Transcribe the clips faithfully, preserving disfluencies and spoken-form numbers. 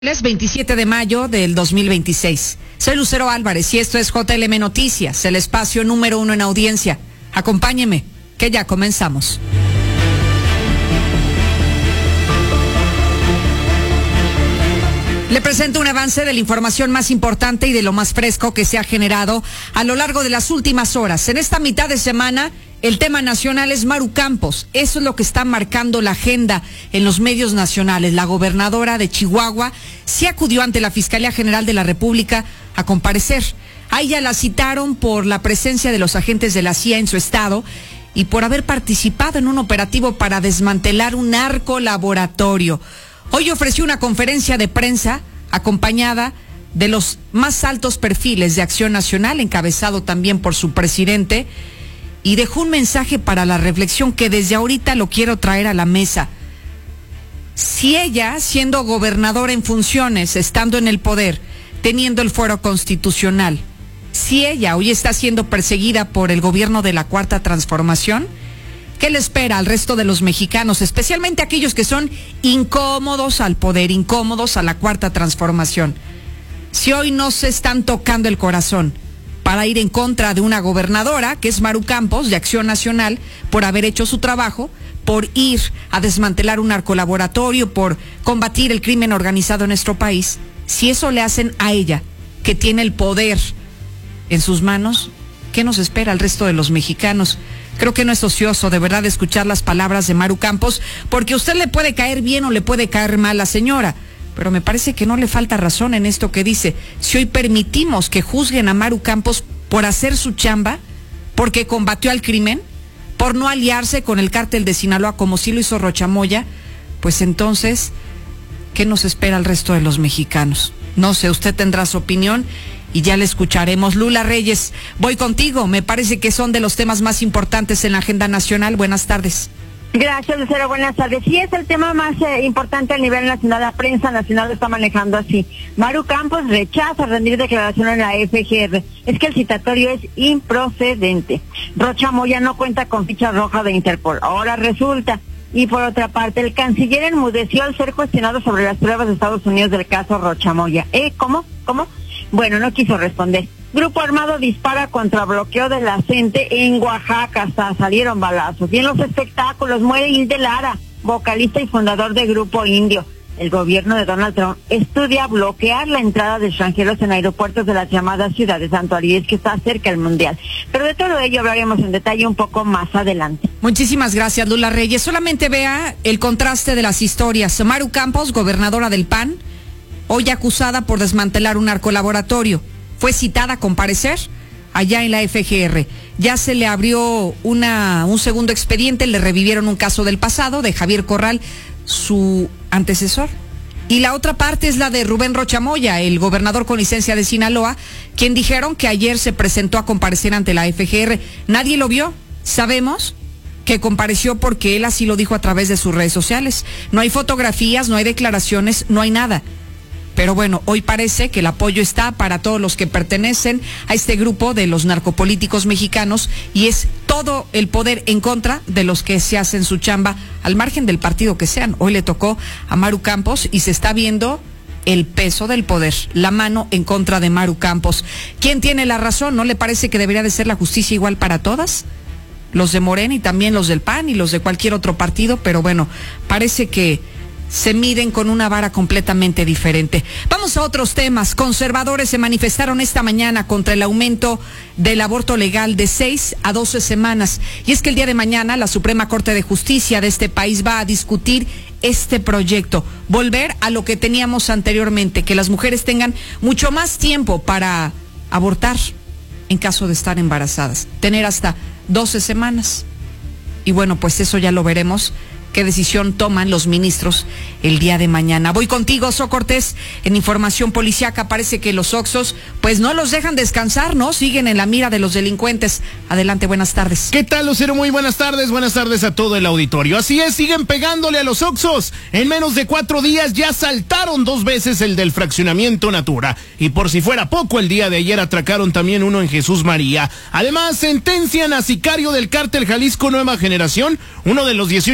Es veintisiete de mayo del dos mil veintiséis. Soy Lucero Álvarez y esto es J L M Noticias, el espacio número uno en audiencia. Acompáñeme, que ya comenzamos. Le presento un avance de la información más importante y de lo más fresco que se ha generado a lo largo de las últimas horas. En esta mitad de semana, el tema nacional es Maru Campos. Eso es lo que está marcando la agenda en los medios nacionales. La gobernadora de Chihuahua sí acudió ante la Fiscalía General de la República a comparecer. A ella la citaron por la presencia de los agentes de la C I A en su estado y por haber participado en un operativo para desmantelar un narcolaboratorio. Hoy ofreció una conferencia de prensa acompañada de los más altos perfiles de Acción Nacional, encabezado también por su presidente, y dejó un mensaje para la reflexión que desde ahorita lo quiero traer a la mesa. Si ella, siendo gobernadora en funciones, estando en el poder, teniendo el fuero constitucional, si ella hoy está siendo perseguida por el gobierno de la Cuarta Transformación, ¿qué le espera al resto de los mexicanos, especialmente aquellos que son incómodos al poder, incómodos a la Cuarta Transformación? Si hoy no se están tocando el corazón para ir en contra de una gobernadora, que es Maru Campos, de Acción Nacional, por haber hecho su trabajo, por ir a desmantelar un narcolaboratorio, por combatir el crimen organizado en nuestro país, si eso le hacen a ella, que tiene el poder en sus manos, ¿qué nos espera al resto de los mexicanos? Creo que no es ocioso, de verdad, escuchar las palabras de Maru Campos, porque a usted le puede caer bien o le puede caer mal la señora, pero me parece que no le falta razón en esto que dice. Si hoy permitimos que juzguen a Maru Campos por hacer su chamba, porque combatió al crimen, por no aliarse con el cártel de Sinaloa como sí lo hizo Rocha Moya, pues entonces, ¿qué nos espera al resto de los mexicanos? No sé, usted tendrá su opinión y ya le escucharemos. Lula Reyes, voy contigo. Me parece que son de los temas más importantes en la agenda nacional. Buenas tardes. Gracias, Lucero. Buenas tardes. Sí, es el tema más eh, importante a nivel nacional. La prensa nacional lo está manejando así. Maru Campos rechaza rendir declaración en la F G R. Es que el citatorio es improcedente. Rocha Moya no cuenta con ficha roja de Interpol. Ahora resulta. Y por otra parte, el canciller enmudeció al ser cuestionado sobre las pruebas de Estados Unidos del caso Rocha Moya. ¿Eh? ¿Cómo? ¿Cómo? Bueno, no quiso responder. Grupo armado dispara contra bloqueo de la CENTE en Oaxaca. Hasta salieron balazos. Y en los espectáculos muere Hilde Lara, vocalista y fundador de Grupo Indio. El gobierno de Donald Trump estudia bloquear la entrada de extranjeros en aeropuertos de las llamadas ciudades santuarias, que está cerca del Mundial. Pero de todo ello hablaremos en detalle un poco más adelante. Muchísimas gracias, Lula Reyes. Solamente vea el contraste de las historias. Maru Campos, gobernadora del P A N, hoy acusada por desmantelar un narcolaboratorio, fue citada a comparecer allá en la F G R. Ya se le abrió una, un segundo expediente, le revivieron un caso del pasado de Javier Corral, su antecesor. Y la otra parte es la de Rubén Rocha Moya, el gobernador con licencia de Sinaloa, quien dijeron que ayer se presentó a comparecer ante la F G R. Nadie lo vio. Sabemos que compareció porque él así lo dijo a través de sus redes sociales. No hay fotografías, no hay declaraciones, no hay nada. Pero bueno, hoy parece que el apoyo está para todos los que pertenecen a este grupo de los narcopolíticos mexicanos y es todo el poder en contra de los que se hacen su chamba al margen del partido que sean. Hoy le tocó a Maru Campos y se está viendo el peso del poder, la mano en contra de Maru Campos. ¿Quién tiene la razón? ¿No le parece que debería de ser la justicia igual para todas? Los de Morena y también los del P A N y los de cualquier otro partido, pero bueno, parece que se miden con una vara completamente diferente. Vamos a otros temas. Conservadores se manifestaron esta mañana contra el aumento del aborto legal de seis a doce semanas. Y es que el día de mañana la Suprema Corte de Justicia de este país va a discutir este proyecto. Volver a lo que teníamos anteriormente, que las mujeres tengan mucho más tiempo para abortar en caso de estar embarazadas. Tener hasta doce semanas. Y bueno, pues eso ya lo veremos. ¿Qué decisión toman los ministros el día de mañana? Voy contigo, So Cortés. En información policíaca parece que los Oxxos pues no los dejan descansar, ¿no? Siguen en la mira de los delincuentes. Adelante, buenas tardes. ¿Qué tal, Lucero? Muy buenas tardes. Buenas tardes a todo el auditorio. Así es, siguen pegándole a los Oxxos. En menos de cuatro días ya saltaron dos veces el del fraccionamiento Natura. Y por si fuera poco, el día de ayer atracaron también uno en Jesús María. Además, sentencian a sicario del cártel Jalisco Nueva Generación, uno de los dieciocho capturados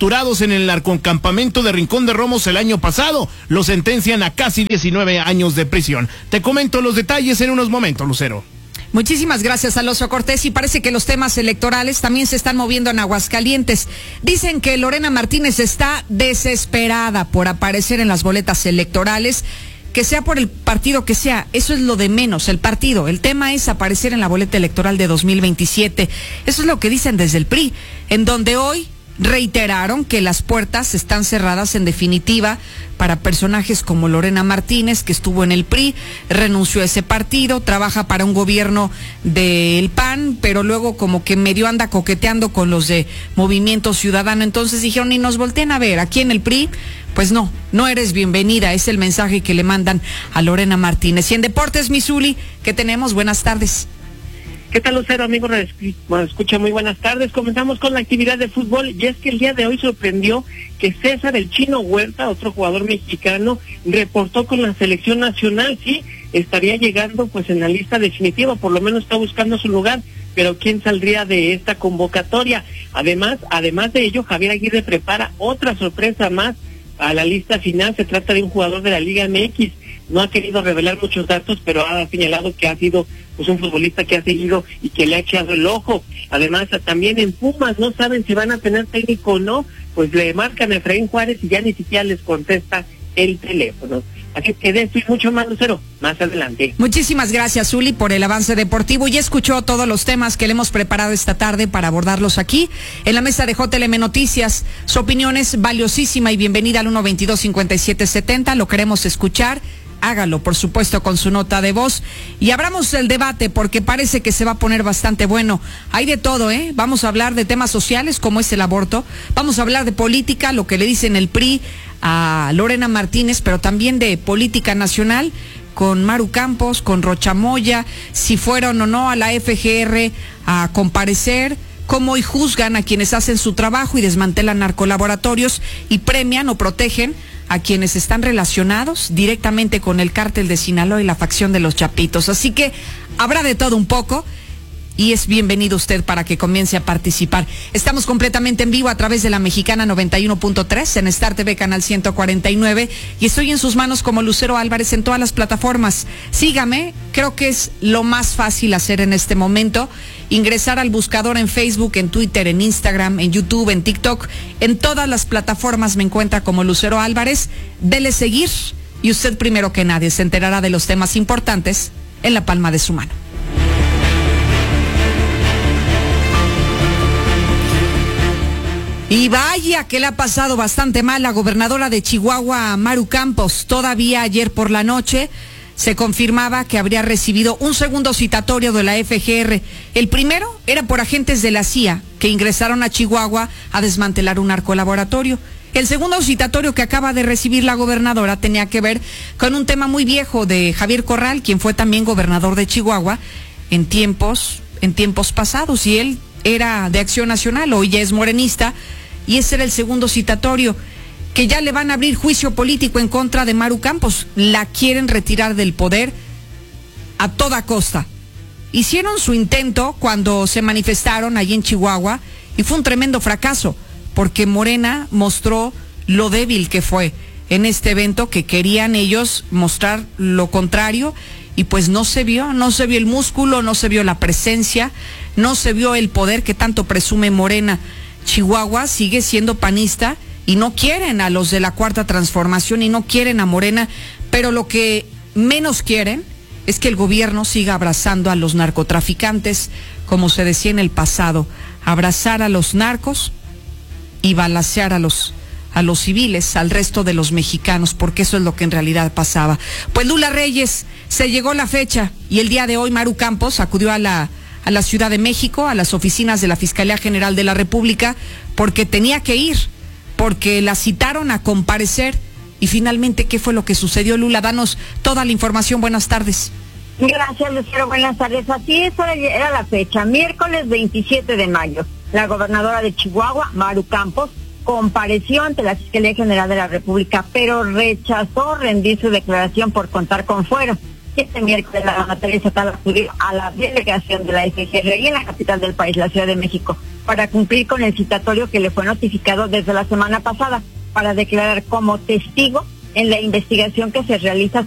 capturados en el narcocampamento de Rincón de Romos el año pasado. Lo sentencian a casi diecinueve años de prisión. Te comento los detalles en unos momentos, Lucero. Muchísimas gracias, Alonso Cortés. Y parece que los temas electorales también se están moviendo en Aguascalientes. Dicen que Lorena Martínez está desesperada por aparecer en las boletas electorales, que sea por el partido que sea. Eso es lo de menos, el partido. El tema es aparecer en la boleta electoral de dos mil veintisiete. Eso es lo que dicen desde el P R I, en donde hoy reiteraron que las puertas están cerradas en definitiva para personajes como Lorena Martínez, que estuvo en el P R I, renunció a ese partido, trabaja para un gobierno del P A N, pero luego como que medio anda coqueteando con los de Movimiento Ciudadano. Entonces dijeron, ni nos volteen a ver, aquí en el P R I, pues no, no eres bienvenida. Es el mensaje que le mandan a Lorena Martínez. Y en Deportes, Misuli, ¿qué tenemos? Buenas tardes. ¿Qué tal, Lucero, amigo? Bueno, escucha, muy buenas tardes. Comenzamos con la actividad de fútbol, y es que el día de hoy sorprendió que César el Chino Huerta, otro jugador mexicano, reportó con la selección nacional. Sí, estaría llegando pues en la lista definitiva, por lo menos está buscando su lugar, pero ¿quién saldría de esta convocatoria? Además, además de ello, Javier Aguirre prepara otra sorpresa más a la lista final. Se trata de un jugador de la Liga M X. No ha querido revelar muchos datos, pero ha señalado que ha sido pues un futbolista que ha seguido y que le ha echado el ojo. Además, también en Pumas no saben si van a tener técnico o no, pues le marcan a Efraín Juárez y ya ni siquiera les contesta el teléfono. Así que de esto y mucho más, Lucero, más adelante. Muchísimas gracias, Zuli, por el avance deportivo. Ya escuchó todos los temas que le hemos preparado esta tarde para abordarlos aquí en la mesa de J L M Noticias. Su opinión es valiosísima y bienvenida al uno veintidós cincuenta y siete setenta. Lo queremos escuchar. Hágalo, por supuesto, con su nota de voz. Y abramos el debate porque parece que se va a poner bastante bueno. Hay de todo, ¿eh? Vamos a hablar de temas sociales como es el aborto. Vamos a hablar de política, lo que le dicen el P R I a Lorena Martínez, pero también de política nacional con Maru Campos, con Rocha Moya, si fueron o no a la F G R a comparecer, cómo hoy juzgan a quienes hacen su trabajo y desmantelan narcolaboratorios y premian o protegen a quienes están relacionados directamente con el cártel de Sinaloa y la facción de los Chapitos. Así que habrá de todo un poco y es bienvenido usted para que comience a participar. Estamos completamente en vivo a través de la Mexicana noventa y uno punto tres, en Star T V Canal ciento cuarenta y nueve, y estoy en sus manos como Lucero Álvarez en todas las plataformas. Sígame, creo que es lo más fácil hacer en este momento. Ingresar al buscador en Facebook, en Twitter, en Instagram, en YouTube, en TikTok, en todas las plataformas me encuentra como Lucero Álvarez. Dele seguir y usted primero que nadie se enterará de los temas importantes en la palma de su mano. Y vaya que le ha pasado bastante mal la gobernadora de Chihuahua, Maru Campos. Todavía ayer por la noche se confirmaba que habría recibido un segundo citatorio de la F G R. El primero era por agentes de la C I A que ingresaron a Chihuahua a desmantelar un narcolaboratorio. El segundo citatorio que acaba de recibir la gobernadora tenía que ver con un tema muy viejo de Javier Corral, quien fue también gobernador de Chihuahua en tiempos, en tiempos pasados, y él era de Acción Nacional, hoy ya es morenista, y ese era el segundo citatorio, que ya le van a abrir juicio político en contra de Maru Campos. La quieren retirar del poder a toda costa. Hicieron su intento cuando se manifestaron allí en Chihuahua y fue un tremendo fracaso, porque Morena mostró lo débil que fue en este evento, que querían ellos mostrar lo contrario, y pues no se vio, no se vio el músculo, no se vio la presencia, no se vio el poder que tanto presume Morena. Chihuahua sigue siendo panista y no quieren a los de la Cuarta Transformación y no quieren a Morena, pero lo que menos quieren es que el gobierno siga abrazando a los narcotraficantes, como se decía en el pasado, abrazar a los narcos y balacear a los a los civiles, al resto de los mexicanos, porque eso es lo que en realidad pasaba. Pues Lula Reyes, se llegó la fecha y el día de hoy Maru Campos acudió a la a la Ciudad de México, a las oficinas de la Fiscalía General de la República, porque tenía que ir, porque la citaron a comparecer. Y finalmente, ¿qué fue lo que sucedió, Lula? Danos toda la información. Buenas tardes. Gracias, Lucero. Buenas tardes. Así es, era la fecha, miércoles veintisiete de mayo. La gobernadora de Chihuahua, Maru Campos, compareció ante la Fiscalía General de la República, pero rechazó rendir su declaración por contar con fuero. Este miércoles la mandataria estatal acudió a la delegación de la F G R y en la capital del país, la Ciudad de México, para cumplir con el citatorio que le fue notificado desde la semana pasada para declarar como testigo en la investigación que se realiza